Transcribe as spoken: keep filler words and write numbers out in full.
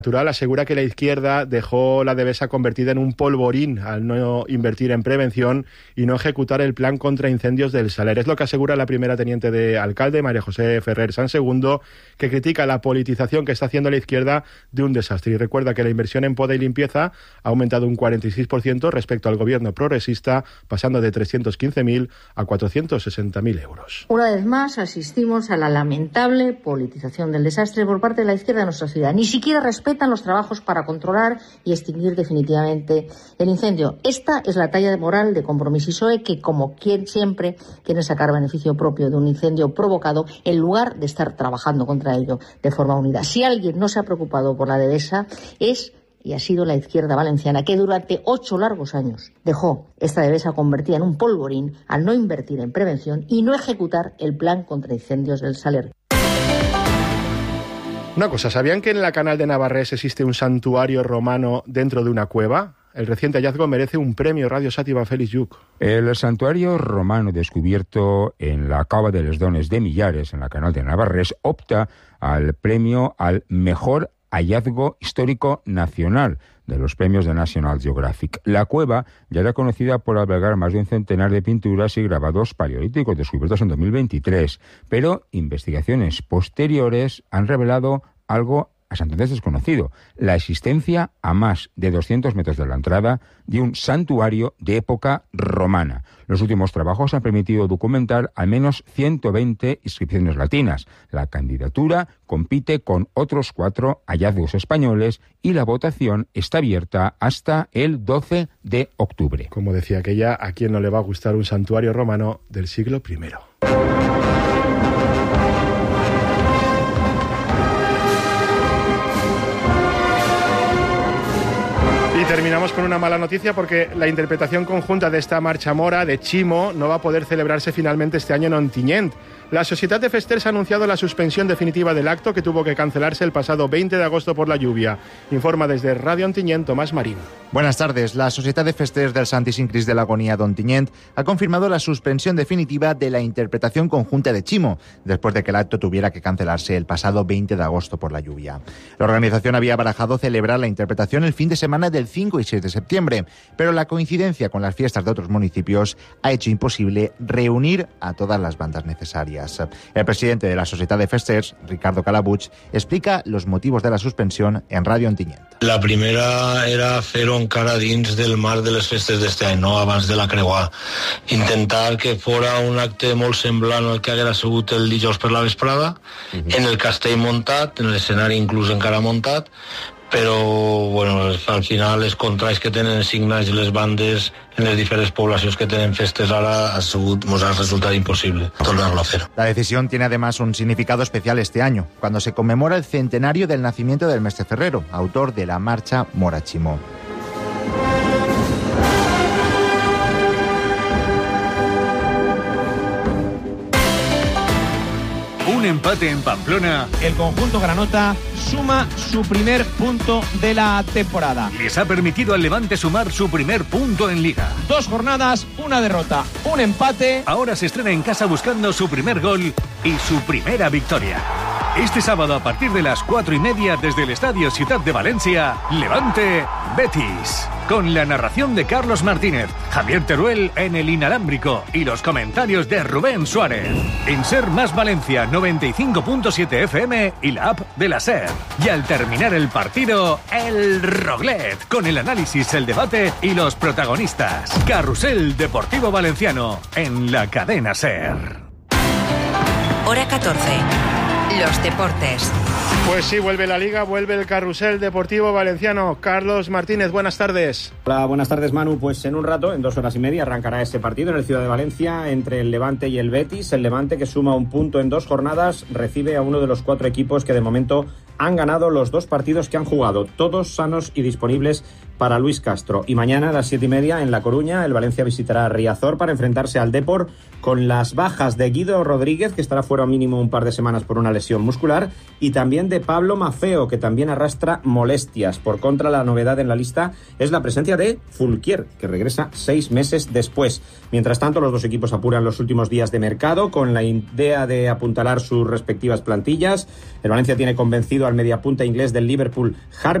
Natural asegura que la izquierda dejó la Devesa convertida en un polvorín al no invertir en prevención y no ejecutar el plan contra incendios del Saler. Es lo que asegura la primera teniente de alcalde, María José Ferrer Sansegundo, que critica la politización que está haciendo la izquierda de un desastre. Y recuerda que la inversión en poda y limpieza ha aumentado un cuarenta y seis por ciento respecto al gobierno progresista, pasando de trescientos quince mil a cuatrocientos sesenta mil euros. Una vez más asistimos a la lamentable politización del desastre por parte de la izquierda de nuestra ciudad. Ni siquiera respetan los trabajos para controlar y extinguir definitivamente el incendio. Esta es la talla de moral de Compromís y P S O E, que como quien siempre quieren sacar beneficio propio de un incendio provocado en lugar de estar trabajando contra ello de forma unida. Si alguien no se ha preocupado por la Devesa es y ha sido la izquierda valenciana, que durante ocho largos años dejó esta Devesa convertida en un polvorín al no invertir en prevención y no ejecutar el plan contra incendios del Saler. Una cosa, ¿sabían que en la Canal de Navarrés existe un santuario romano dentro de una cueva? El reciente hallazgo merece un premio Radio Sátiva Félix Lluc. El santuario romano descubierto en la Cava de les Dones de Millares, en la Canal de Navarrés, opta al premio al mejor hallazgo histórico nacional de los premios de National Geographic. La cueva ya era conocida por albergar más de un centenar de pinturas y grabados paleolíticos descubiertos en dos mil veintitrés, pero investigaciones posteriores han revelado algo hasta entonces desconocido: la existencia a más de doscientos metros de la entrada de un santuario de época romana. Los últimos trabajos han permitido documentar al menos ciento veinte inscripciones latinas. La candidatura compite con otros cuatro hallazgos españoles y la votación está abierta hasta el doce de octubre. Como decía aquella, ¿a quién no le va a gustar un santuario romano del siglo primero? Y terminamos con una mala noticia, porque la interpretación conjunta de esta marcha mora de Chimo no va a poder celebrarse finalmente este año en Ontinyent. La Societat de Festers ha anunciado la suspensión definitiva del acto, que tuvo que cancelarse el pasado veinte de agosto por la lluvia. Informa desde Radio Ontinyent Tomás Marín. Buenas tardes. La Societat de Festers del Santíssim Crist de l'Agonia d'Ontinyent ha confirmado la suspensión definitiva de la interpretación conjunta de Chimo, después de que el acto tuviera que cancelarse el pasado veinte de agosto por la lluvia. La organización había barajado celebrar la interpretación el fin de semana del cinco y seis de septiembre, pero la coincidencia con las fiestas de otros municipios ha hecho imposible reunir a todas las bandas necesarias. El presidente de la Societat de Festers, Ricardo Calabuig, explica los motivos de la suspensión en Radio Ontinyent. La primera era fer-ho encara dins del marc de les festes d'este any, no abans de la creuar. Intentar que fora un acte molt semblant al que haguera sigut el dijous per la vesprada, uh-huh. en el castell muntat, en l'escenari inclús encara muntat, però bueno, al final els contrats que tenen signats les bandes en les diferents poblacions que tenen festes ara ha sigut, nos ha resultado imposible tornar-lo a hacer. La decisión tiene además un significado especial este año, cuando se conmemora el centenario del nacimiento del mestre Ferrero, autor de la marcha Mora Chimo. Un empate en Pamplona. El conjunto granota suma su primer punto de la temporada. Les ha permitido al Levante sumar su primer punto en Liga. Dos jornadas, una derrota, un empate. Ahora se estrena en casa buscando su primer gol y su primera victoria. Este sábado a partir de las cuatro y media desde el Estadio Ciudad de Valencia, Levante Betis. Con la narración de Carlos Martínez, Javier Teruel en el inalámbrico y los comentarios de Rubén Suárez. En Ser Más Valencia noventa y cinco punto siete F M y la app de la Ser. Y al terminar el partido, el Roglet, con el análisis, el debate y los protagonistas. Carrusel Deportivo Valenciano en la cadena Ser. Hora catorce. Los deportes. Pues sí, vuelve la Liga, vuelve el Carrusel Deportivo Valenciano. Carlos Martínez, buenas tardes. Hola, buenas tardes, Manu. Pues en un rato, en dos horas y media, arrancará ese partido en el Ciudad de Valencia entre el Levante y el Betis. El Levante, que suma un punto en dos jornadas, recibe a uno de los cuatro equipos que de momento han ganado los dos partidos que han jugado, todos sanos y disponibles para Luis Castro. Y mañana a las siete y media en La Coruña, el Valencia visitará a Riazor para enfrentarse al Depor, con las bajas de Guido Rodríguez, que estará fuera mínimo un par de semanas por una lesión muscular, y también de Pablo Maffeo, que también arrastra molestias. Por contra, la novedad en la lista es la presencia de Fulquier, que regresa seis meses después. Mientras tanto, los dos equipos apuran los últimos días de mercado con la idea de apuntalar sus respectivas plantillas. El Valencia tiene convencido al al mediapunta inglés del Liverpool, Harvey